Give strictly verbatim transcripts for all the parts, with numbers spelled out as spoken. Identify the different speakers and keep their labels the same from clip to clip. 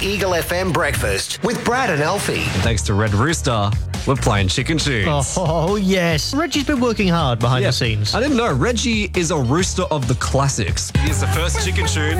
Speaker 1: Eagle F M Breakfast with Brad and Alfie.
Speaker 2: And thanks to Red Rooster, we're playing Chicken Tunes.
Speaker 3: Oh, yes. Reggie's been working hard behind
Speaker 2: Yeah.
Speaker 3: the scenes.
Speaker 2: I didn't know. Reggie is a rooster of the classics. Here's the first Chicken Tune.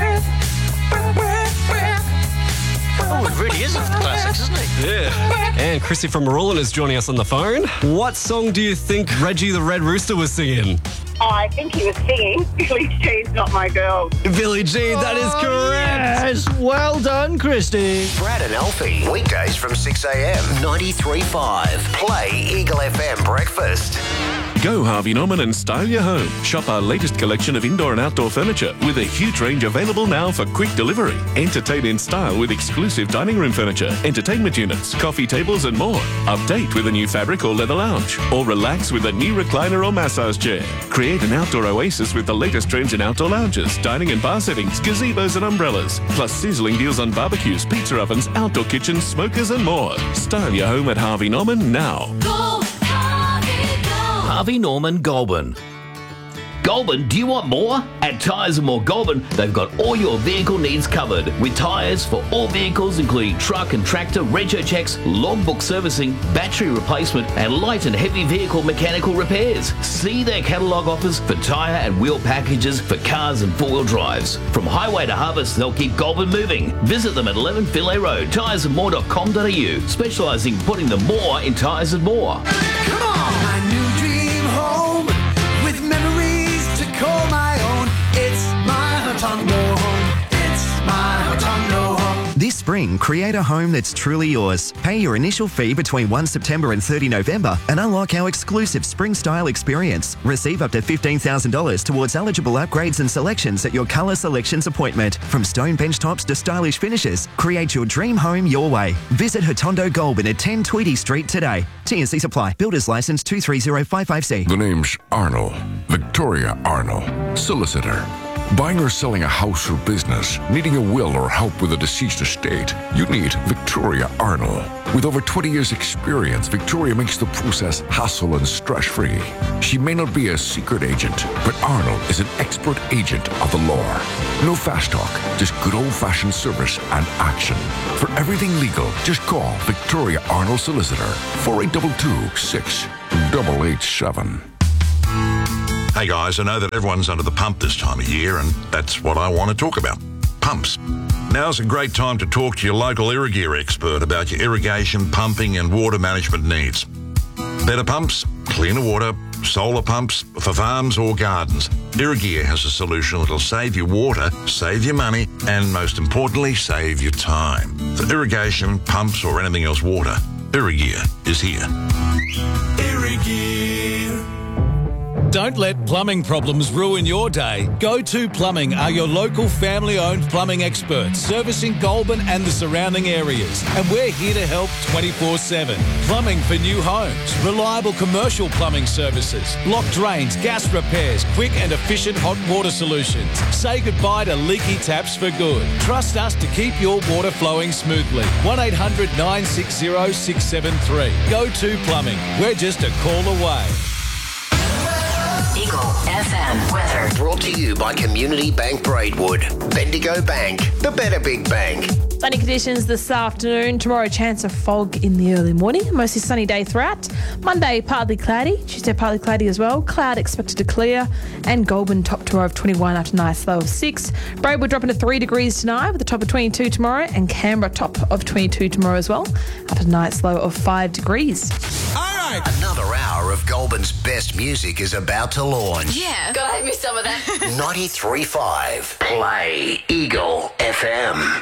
Speaker 3: Oh, it really is of the classics, isn't it?
Speaker 2: Yeah. And Chrissy from Marullan is joining us on the phone. What song do you think Reggie the Red Rooster was singing?
Speaker 4: Oh, I think he was singing Billie Jean's Not My Girl.
Speaker 2: Billie Jean, that is correct.
Speaker 3: Yes, well done, Christy.
Speaker 1: Brad and Alfie, weekdays from six a.m. ninety-three point five. Play Eagle F M Breakfast.
Speaker 5: Go Harvey Norman and style your home. Shop our latest collection of indoor and outdoor furniture with a huge range available now for quick delivery. Entertain in style with exclusive dining room furniture, entertainment units, coffee tables and more. Update with a new fabric or leather lounge. Or relax with a new recliner or massage chair. Create an outdoor oasis with the latest trends in outdoor lounges, dining and bar settings, gazebos and umbrellas. Plus sizzling deals on barbecues, pizza ovens, outdoor kitchens, smokers and more. Style your home at Harvey Norman now.
Speaker 6: Go, Harvey, go.
Speaker 7: Harvey Norman Goulburn. Goulburn, do you want more? At Tyres and More Goulburn, they've got all your vehicle needs covered with tyres for all vehicles, including truck and tractor, rego checks, logbook servicing, battery replacement, and light and heavy vehicle mechanical repairs. See their catalogue offers for tyre and wheel packages for cars and four-wheel drives. From highway to harvest, they'll keep Goulburn moving. Visit them at eleven Philae Road, tyres and more dot com dot a u, specialising in putting the more in tyres and more.
Speaker 8: Come on! My new dream home with memories to call my own. It's my Hotondo home. It's my Hotondo home.
Speaker 9: This spring, create a home that's truly yours. Pay your initial fee between the first of September and thirtieth of November and unlock our exclusive spring style experience. Receive up to fifteen thousand dollars towards eligible upgrades and selections at your colour selections appointment. From stone bench tops to stylish finishes, create your dream home your way. Visit Hotondo Goulburn at ten Tweedy Street today. T and C Supply. Builders Licence two three zero five five C.
Speaker 10: The name's Arnold. Victoria Arnold. Solicitor. Buying or selling a house or business, needing a will or help with a deceased estate, you need Victoria Arnold. With over twenty years experience, Victoria makes the process hassle and stress-free. She may not be a secret agent, but Arnold is an expert agent of the law. No fast talk, just good old-fashioned service and action. For everything legal, just call Victoria Arnold Solicitor, four eight two two, six eight eight seven.
Speaker 11: Hey guys, I know that everyone's under the pump this time of year, and that's what I want to talk about. Pumps. Now's a great time to talk to your local Irrigear expert about your irrigation, pumping and water management needs. Better pumps, cleaner water, solar pumps for farms or gardens. Irrigear has a solution that'll save you water, save you money, and most importantly, save you time. For irrigation, pumps or anything else water, Irrigear is here.
Speaker 8: Irrigear.
Speaker 12: Don't let plumbing problems ruin your day. Go To Plumbing are your local family-owned plumbing experts, servicing Goulburn and the surrounding areas. And we're here to help twenty-four seven. Plumbing for new homes, reliable commercial plumbing services, block drains, gas repairs, quick and efficient hot water solutions. Say goodbye to leaky taps for good. Trust us to keep your water flowing smoothly. one eight hundred nine six zero six seven three. Go To Plumbing. We're just a call away.
Speaker 1: Eagle F M weather. Brought to you by Community Bank Braidwood. Bendigo Bank, the better big bank.
Speaker 13: Sunny conditions this afternoon. Tomorrow, chance of fog in the early morning. Mostly sunny day throughout. Monday, partly cloudy. Tuesday, partly cloudy as well. Cloud expected to clear. And Goulburn, top tomorrow of twenty-one after a nice low of six. Braidwood dropping to three degrees tonight with a top of twenty-two tomorrow. And Canberra, top of twenty-two tomorrow as well after a nice low of five degrees.
Speaker 8: All right.
Speaker 1: Another hour of Goulburn's best music is about to launch.
Speaker 6: Yeah, gotta have me some of that.
Speaker 1: ninety-three point five. Play Eagle F M.